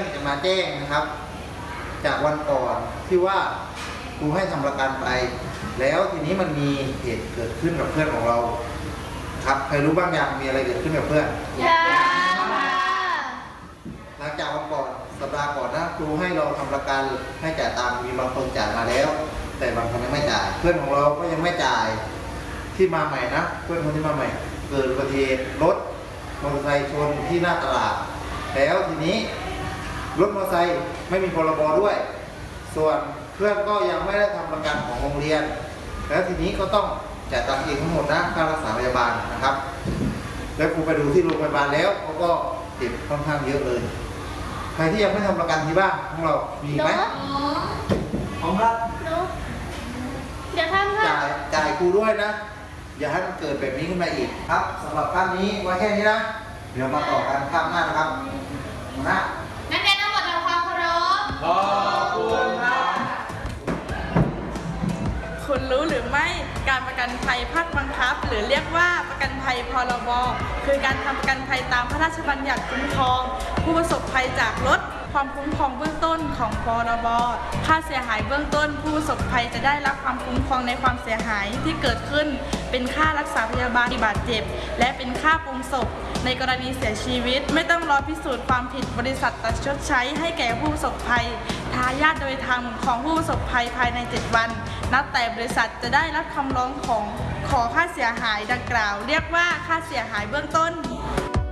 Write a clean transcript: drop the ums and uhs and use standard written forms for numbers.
จะมาแจ้งนะครับ จากวันก่อนที่ว่าครูให้ทำประกันไปแล้วทีนี้มันมีเหตุเกิดขึ้นกับเพื่อนของเราครับใครรู้บ้างยังมีอะไรเกิดขึ้นกับเพื่อนหลังจากวันก่อนสัปดาห์ก่อนนะครูให้เราทำประกันให้จ่ายตังค์มีบางคนจ่ายมาแล้วแต่บางคนยังไม่จ่ายเพื่อนของเราก็ยังไม่จ่ายที่มาใหม่นะเพื่อนคนที่มาใหม่เกิดอุบัติเหตุรถมอเตอร์ไซค์ชนที่หน้าตลาดแล้วทีนี้รถมอเตอร์ไซค์ไม่มีพรบด้วยส่วนเพื่อนก็ยังไม่ได้ทำประกันของโรงเรียนแล้วทีนี้ก็ต้องจ่ายตังค์เองทั้งหมดนะค่ารักษาพยาบาลนะครับแล้วครูไปดูที่โรงพยาบาลแล้วเขาก็ติดค่อนข้างเยอะเลยใครที่ยังไม่ทำประกันที่บ้านของเรามีไหมของครับเดี๋ยวทำจ่ายครูด้วยนะอย่าให้มันเกิดแบบนี้ขึ้นมาอีกครับสำหรับครั้งนี้ไว้แค่นี้นะเดี๋ยวมาต่อกันครั้งหน้านะครับนะนักเรียนทั้งหมดทำความเคารพขอบคุณครับคุณรู้หรือไม่การประกันภัยภาคบังคับหรือเรียกว่าประกันภัยพรบคือการทำประกันภัยตามพระราชบัญญัติคุ้มครองผู้ประสบภัยจากรถความคุ้มครองเบื้องต้นของพรบค่าเสียหายเบื้องต้นผู้ประสบภัยจะได้รับความคุ้มครองในความเสียหายที่เกิดขึ้นเป็นค่ารักษาพยาบาลบาดเจ็บและเป็นค่าปรุงศพในกรณีเสียชีวิตไม่ต้องรอพิสูจน์ความผิดบริษัทจะชดใช้ให้แก่ผู้ประสบภัยทายาทโดยธรรมของผู้ประสบภัยภายใน7วันนับแต่บริษัทจะได้รับคำร้องขอค่าเสียหายดังกล่าวเรียกว่าค่าเสียหายเบื้องต้น